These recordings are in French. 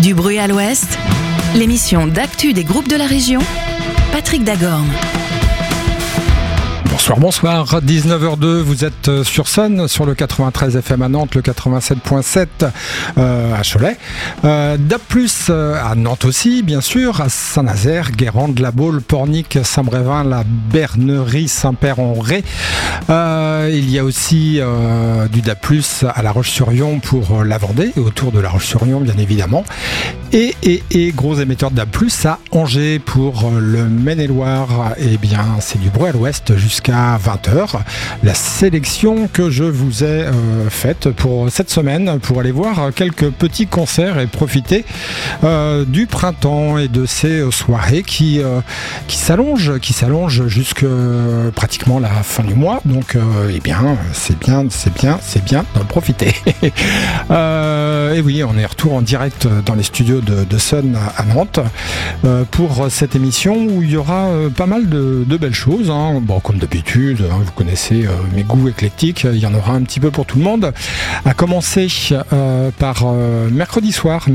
Du bruit à l'ouest, l'émission d'actu des groupes de la région, Patrick Dagorn. Bonsoir, 19h02, vous êtes sur Sun, sur le 93 FM à Nantes, le 87.7 à Cholet, DAB+, à Nantes aussi, bien sûr, à Saint-Nazaire, Guérande, La Baule, Pornic, Saint-Brévin, la Bernerie, Saint-Père-en-Ré. Il y a aussi du DAB+, à La Roche-sur-Yon pour la Vendée, et autour de La Roche-sur-Yon, bien évidemment. Et gros émetteur de DAB+, à Angers pour le Maine-et-Loire. Eh bien, c'est du bruit à l'ouest jusqu'à 20h. La sélection que je vous ai faite pour cette semaine, pour aller voir quelques petits concerts et profiter du printemps et de ces soirées qui s'allongent jusque pratiquement la fin du mois. Donc, eh bien, c'est bien d'en profiter. Et oui, on est retour en direct dans les studios de Sun à Nantes pour cette émission où il y aura pas mal de belles choses, hein. Bon, comme d'habitude, hein, vous connaissez mes goûts éclectiques, il y en aura un petit peu pour tout le monde. À commencer par mercredi soir,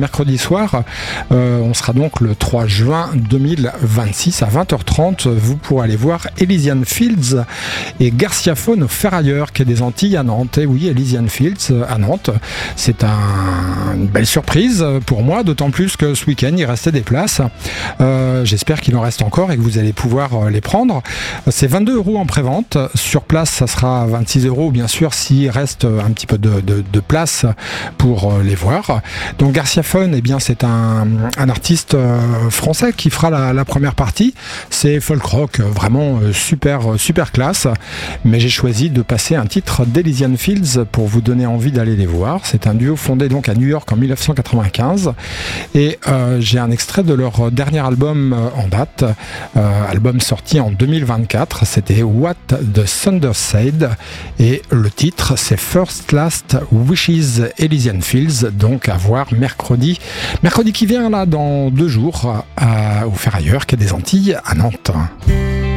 on sera donc le 3 juin 2026 à 20h30. Vous pourrez aller voir Elysian Fields et Garcia Faune au Ferrailleur, qui est des Antilles à Nantes. Et oui, Elysian Fields à Nantes, c'est une belle surprise pour moi, d'autant plus que ce week-end il restait des places. J'espère qu'il en reste encore et que vous allez pouvoir les prendre. C'est 22 € en prévente. Sur place, ça sera 26 € bien sûr s'il reste un petit peu de place pour les voir. Donc Garcia Faune, eh bien c'est un artiste français qui fera la première partie. C'est folk rock, vraiment super classe. Mais j'ai choisi de passer un titre d'Elysian Fields pour vous donner envie d'aller les voir. C'est un duo fondé donc à New York en 1995 et j'ai un extrait de leur dernier album en date, album sorti en 2024. C'était What the Thunder Said et le titre c'est First Last Wishes Elysian Fields, donc à voir mercredi qui vient là dans 2 jours au Ferrailleur, qui est des Antilles à Nantes.